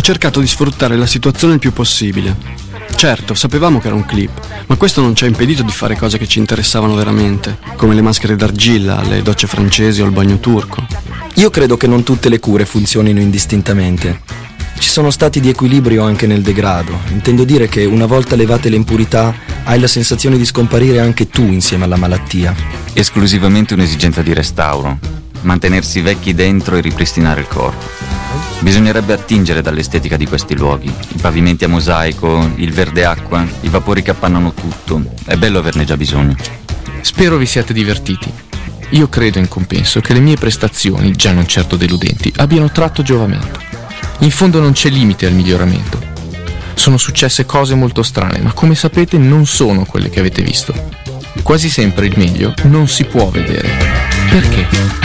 Ho cercato di sfruttare la situazione il più possibile. Certo, sapevamo che era un clip, ma questo non ci ha impedito di fare cose che ci interessavano veramente, come le maschere d'argilla, le docce francesi o il bagno turco. Io credo che non tutte le cure funzionino indistintamente. Ci sono stati di equilibrio anche nel degrado. Intendo dire che una volta levate le impurità, hai la sensazione di scomparire anche tu insieme alla malattia. Esclusivamente un'esigenza di restauro, mantenersi vecchi dentro e ripristinare il corpo. Bisognerebbe attingere dall'estetica di questi luoghi, i pavimenti a mosaico, il verde acqua, i vapori che appannano tutto. È bello averne già bisogno. Spero vi siate divertiti. Io credo in compenso che le mie prestazioni, già non certo deludenti, abbiano tratto giovamento. In fondo non c'è limite al miglioramento. Sono successe cose molto strane, ma come sapete non sono quelle che avete visto. Quasi sempre il meglio non si può vedere. Perché?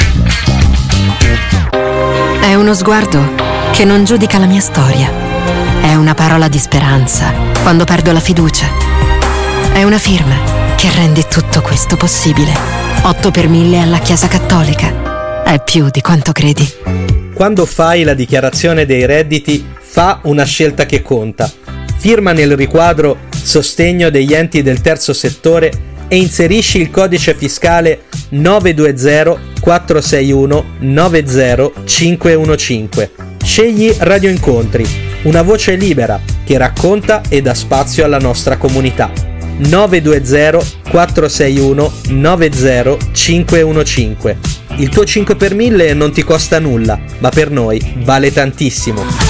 È uno sguardo che non giudica la mia storia. È una parola di speranza quando perdo la fiducia. È una firma che rende tutto questo possibile. 8 per 1000 alla Chiesa Cattolica. È più di quanto credi. Quando fai la dichiarazione dei redditi, fa una scelta che conta. Firma nel riquadro Sostegno degli enti del terzo settore e inserisci il codice fiscale 920 461 90515. Scegli Radio Incontri, una voce libera che racconta e dà spazio alla nostra comunità. 920 461 90515. Il tuo 5 per 1000 non ti costa nulla, ma per noi vale tantissimo.